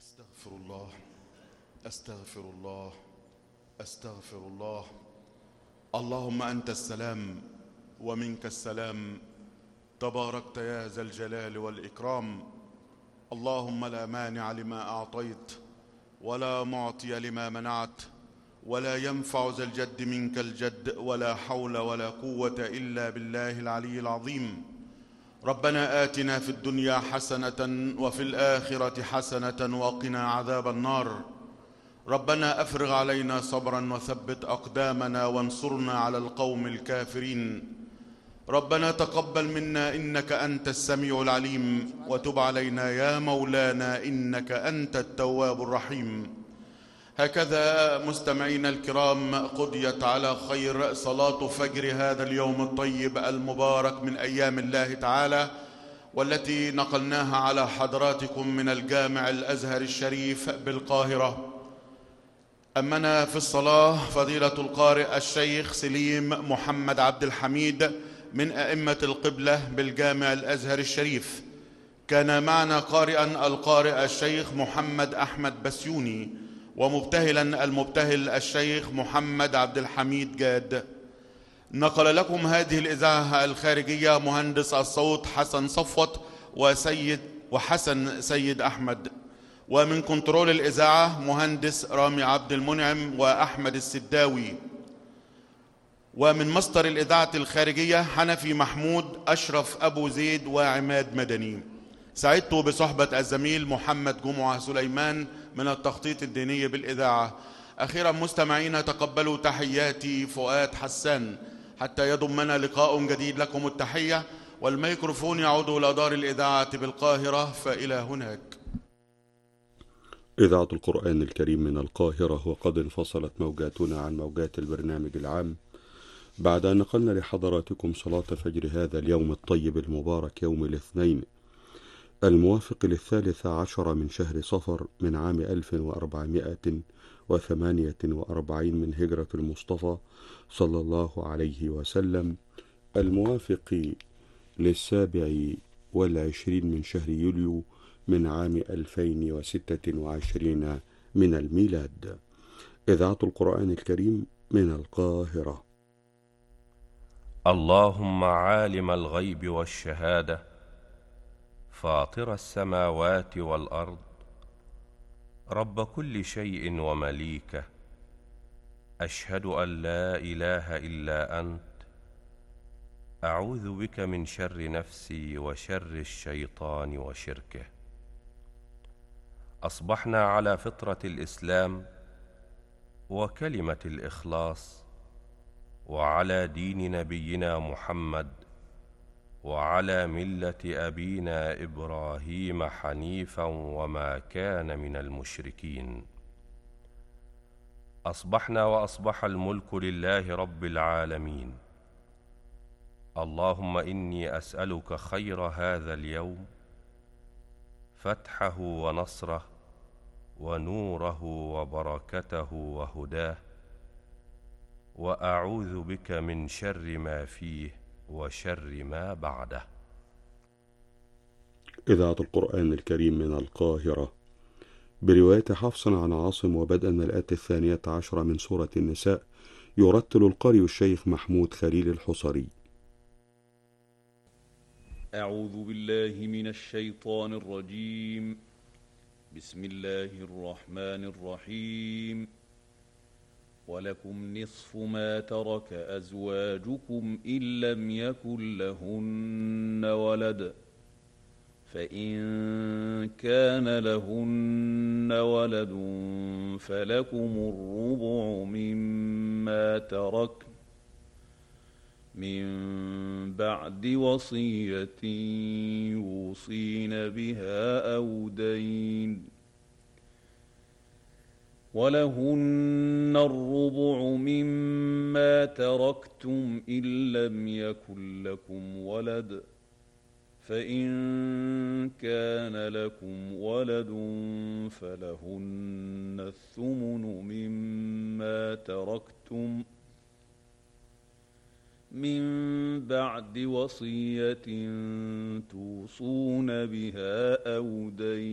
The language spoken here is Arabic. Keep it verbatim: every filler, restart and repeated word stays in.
أستغفر الله أستغفر الله أستغفر الله. اللهم أنت السلام ومنك السلام، تباركت يا ذا الجلال والإكرام. اللهم لا مانع لما أعطيت ولا معطي لما منعت ولا ينفع ذا الجد منك الجد، ولا حول ولا قوة إلا بالله العلي العظيم. ربنا آتنا في الدنيا حسنة وفي الآخرة حسنة وقنا عذاب النار. ربنا أفرغ علينا صبرا وثبت أقدامنا وانصرنا على القوم الكافرين. ربنا تقبل منا إنك أنت السميع العليم، وتب علينا يا مولانا إنك أنت التواب الرحيم. هكذا مستمعينا الكرام قضيت على خير صلاة فجر هذا اليوم الطيب المبارك من أيام الله تعالى، والتي نقلناها على حضراتكم من الجامع الأزهر الشريف بالقاهرة. أمنا في الصلاة فضيلة القارئ الشيخ سليم محمد عبد الحميد من أئمة القبلة بالجامع الأزهر الشريف. كان معنا قارئا القارئ الشيخ محمد أحمد بسيوني، ومبتهلا المبتهل الشيخ محمد عبد الحميد جاد. نقل لكم هذه الإذاعة الخارجية مهندس الصوت حسن صفوت وسيد وحسن سيد أحمد، ومن كنترول الإذاعة مهندس رامي عبد المنعم وأحمد السداوي، ومن مصدر الإذاعة الخارجية حنفي محمود، أشرف أبو زيد، وعماد مدني. سعدت بصحبة الزميل محمد جمعة سليمان من التخطيط الديني بالإذاعة. أخيرا مستمعين تقبلوا تحياتي فؤاد حسان، حتى يضمنا لقاء جديد لكم التحية، والميكروفون يعود إلى دار الإذاعة بالقاهرة، فإلى هناك. إذاعة القرآن الكريم من القاهرة، وقد انفصلت موجاتنا عن موجات البرنامج العام بعد أن نقلنا لحضراتكم صلاة فجر هذا اليوم الطيب المبارك، يوم الاثنين الموافق للثالث عشر من شهر صفر من عام ألف وأربعمائة وثمانية وأربعين من هجرة المصطفى صلى الله عليه وسلم، الموافق للسابع والعشرين من شهر يوليو من عام ألفين وستة وعشرين من الميلاد. إذاعة القرآن الكريم من القاهرة. اللهم عالم الغيب والشهادة، فاطر السماوات والأرض، رب كل شيء ومليكه، أشهد أن لا إله إلا أنت، أعوذ بك من شر نفسي وشر الشيطان وشركه. أصبحنا على فطرة الإسلام وكلمة الإخلاص، وعلى دين نبينا محمد، وعلى ملة أبينا إبراهيم حنيفا وما كان من المشركين. أصبحنا وأصبح الملك لله رب العالمين. اللهم إني أسألك خير هذا اليوم، فتحه ونصره ونوره وبركته وهداه، وأعوذ بك من شر ما فيه وشر ما بعده. إذاعة القرآن الكريم من القاهرة، برواية حفص عن عاصم، وبدءا من الآية الثانية عشرة من سورة النساء، يرتل القارئ الشيخ محمود خليل الحصري. أعوذ بالله من الشيطان الرجيم. بسم الله الرحمن الرحيم. ولكم نصف ما ترك أزواجكم إن لم يكن لهن ولد، فإن كان لهن ولد فلكم الربع مما ترك من بعد وصية يوصين بها أو دين، ولهن الربع مما تركتم إن لم يكن لكم ولد، فإن كان لكم ولد فلهن الثمن مما تركتم من بعد وصية توصون بها أو دين.